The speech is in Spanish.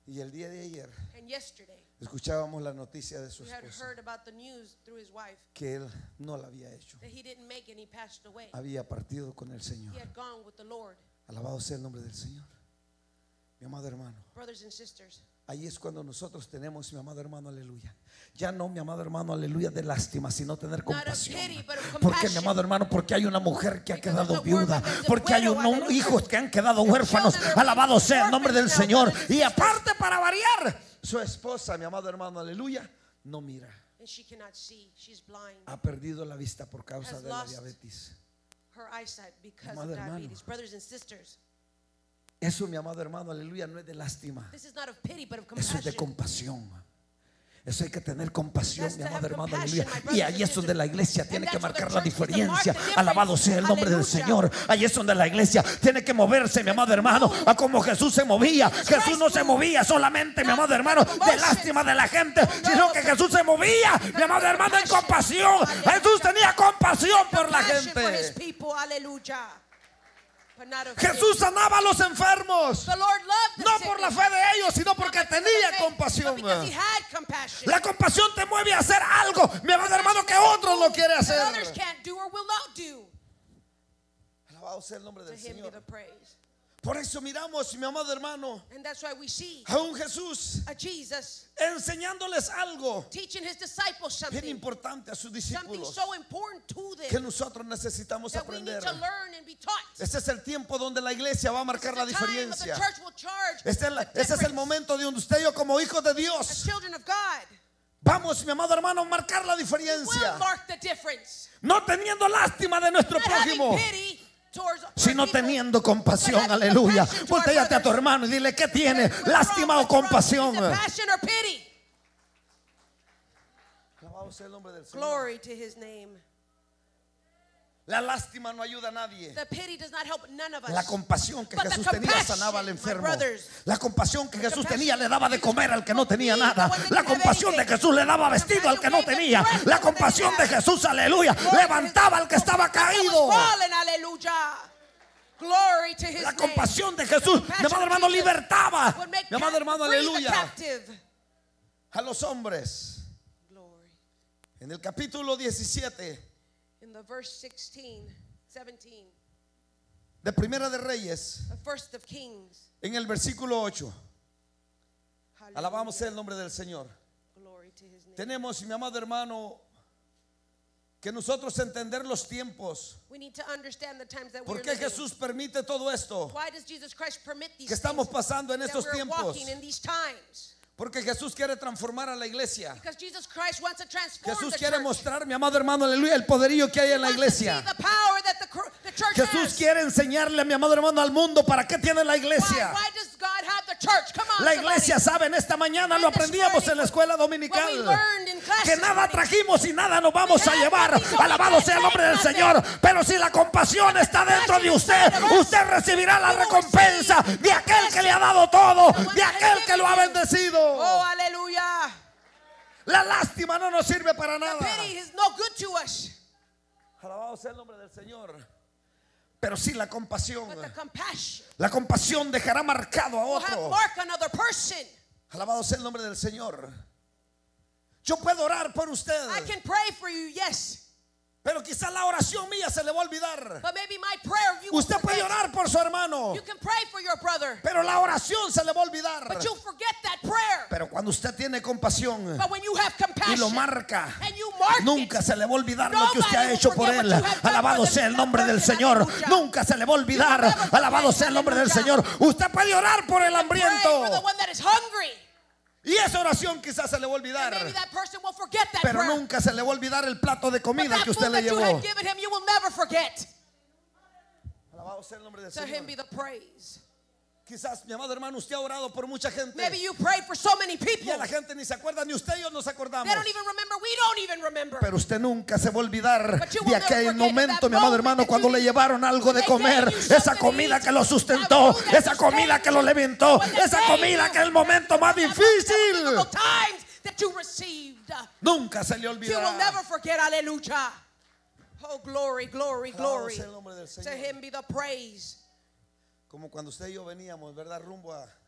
Y el día de ayer And yesterday, escuchábamos la noticia de su we had esposa, heard about the news through his wife que él no la había hecho, that he didn't make and he passed away. había partido con el Señor. He had gone with the Lord. Alabado sea el nombre del Señor. Mi amado hermano, Brothers and sisters, ahí es cuando nosotros tenemos, mi amado hermano, aleluya. Ya no, mi amado hermano, aleluya, de lástima, sino tener not of compasión. pity, but of Porque, mi compassion. amado hermano, porque hay una mujer que ha Because quedado there's a viuda, woman that's a porque hay widow, unos hallelujah. hijos que han quedado huérfanos. children are Alabado being sea el nombre del orphans now, Señor. brothers and Y sisters. aparte, para variar, su esposa, mi amado hermano, aleluya, no mira. and she cannot see. She's blind. Ha perdido la vista por causa Has de la lost diabetes. Her eyesight because Amado of hermano. diabetes. Brothers and sisters, Eso, mi amado hermano, aleluya, no es de lástima. this is not of pity, but of Eso es de compassion. compasión. Eso hay que tener compasión, That's mi to amado have hermano, compassion, aleluya. my brothers Y and ahí es donde la iglesia sisters. tiene And que that's where marcar the la church is to mark diferencia. the difference. Alabado sea el nombre del Aleluya. Señor. Ahí es donde la iglesia tiene que moverse, mi amado hermano, a como Jesús se movía. Jesús no se movía solamente, mi amado hermano, de lástima de la gente, sino que Jesús se movía, mi amado hermano, en compasión. Jesús tenía compasión por la Compassion for his gente. people. Hallelujah. But not of Jesús pity. sanaba a los enfermos, The Lord loved the no sick, por la fe de ellos, sino porque tenía compasión. but because he had compassion. La compasión te mueve a hacer algo, mi amado hermano, que otro no quiere that hacer. others can't do or will not do. Alabado sea el nombre To del him be Señor. the praise. Por eso miramos, mi amado hermano, And that's why we see a un Jesús a Jesus enseñándoles algo teaching his disciples bien something importante a sus something discípulos so important to que them nosotros necesitamos that we need aprender. to learn and be taught. Este es el tiempo donde la iglesia va a marcar la This is the time that the diferencia. church will charge Este es el difference. momento de donde usted y yo, como hijos de As Dios, children of God, vamos, mi amado hermano, a marcar la we will diferencia. mark the difference. No teniendo lástima de nuestro Not having prójimo, pity towards our sino people, teniendo compasión. but having Aleluya. compassion to our Voltéate a tu brothers. hermano y dile, ¿qué tiene? What's wrong? ¿Lástima o What's wrong? compasión? Is it passion or pity? Alabado sea el nombre del Señor. Glory to his name. La lástima no ayuda a nadie. The pity does not help none of us. La compasión que But the Jesús tenía compassion, sanaba al my enfermo. brothers. La compasión que Jesús compassion tenía le daba de comer al que no tenía that nada. one that La didn't have compasión de anything. Jesús le daba vestido al que no compassion gave tenía. them breath La to what they compasión de didn't have. Jesús, aleluya, levantaba al que estaba caído. Fallen, hallelujah. Glory to his La name. compasión de Jesús, mi amado hermano, libertaba, Would make mi amado hermano, free the aleluya, captive. a los hombres. Glory. En el capítulo 17 In the verse 16, 17, de Primera de Reyes, the first of Kings. en el versículo 8, Hallelujah. alabamos el nombre del Señor. Glory to his name. Tenemos, mi amado hermano, que nosotros entender los tiempos. We need to understand the times that ¿Por we're qué living. Jesús permite todo esto? Why does Jesus Christ permit these Que estamos things pasando en that estos we're tiempos. walking in these times? Porque Jesús quiere transformar a la iglesia. Because Jesus Christ wants to transform Jesús the quiere church. mostrar, mi amado hermano, aleluya, el poderío que hay en la He wants to see iglesia. the power that the church Jesús has. quiere enseñarle, mi amado hermano, al mundo para qué tiene la iglesia. Why does God have the church? Come on, La iglesia sabe, en esta mañana lo aprendíamos en la escuela dominical, que nada trajimos y nada nos vamos a llevar. Alabado sea el nombre del Señor. Pero si la compasión está dentro de usted, usted recibirá la recompensa de aquel que le ha dado todo, de aquel que lo ha bendecido. Oh, hallelujah. La lástima no nos sirve para nada. Pity is no good to us. Alabado sea el nombre del Señor. Pero sí la compasión. But the compassion La compasión dejará marcado a will have otro. mark another person. Alabado sea el nombre del Señor. Yo puedo orar por usted, I can pray for you, yes. pero quizás la oración mía se le va a olvidar. But maybe my prayer you will Usted puede forget. orar por su hermano, You can pray for your brother, pero la oración se le va a olvidar. but you'll forget that prayer. Pero cuando usted tiene compasión But when you have y compassion lo marca, and you mark nunca it, se le va a olvidar lo que usted ha Nobody hecho will por forget él. what you have done Alabado for sea el that nombre del person. Señor. Aleluya. Nunca se le va a olvidar. never forget. Alabado sea el nombre del Aleluya. Señor. Usted puede orar por el pray for the hambriento one that is hungry. y esa oración quizás se le va a And olvidar. maybe that person will forget that Pero prayer. nunca se le va a olvidar el plato de But comida that que usted food le that you llevó. have given him, you will never forget. Alabado sea el nombre del To him Señor. be the praise. Quizás, mi amado hermano, usted ha orado por mucha gente Maybe you prayed for so many people. y a la gente ni se acuerda, ni usted y yo nos acordamos. They don't even remember. We don't even remember. Pero usted nunca se va a olvidar But you will de never aquel forget momento, that mi amado moment hermano, that cuando you- le llevaron algo de they comer, gave you esa something to comida eat, que lo that sustentó, food that esa comida que lo levantó, that esa gave comida you que en el momento más the most difícil difficult times that you received. nunca se le You will olvidará. never forget. Hallelujah. Oh, glory, glory, Alabado glory. sea el nombre del To Señor. him be the praise. Como cuando usted y yo veníamos, ¿verdad? Rumbo a